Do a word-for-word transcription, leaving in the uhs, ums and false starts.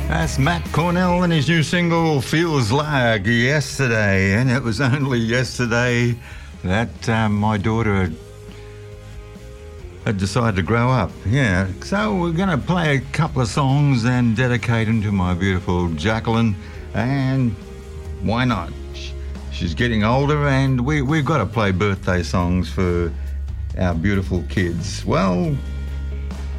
That's Matt Cornell and his new single, Feels Like Yesterday. And it was only yesterday that um, my daughter had, had decided to grow up. Yeah, so we're going to play a couple of songs and dedicate them to my beautiful Jacqueline. And why not? She's getting older and we, we've got to play birthday songs for our beautiful kids. Well,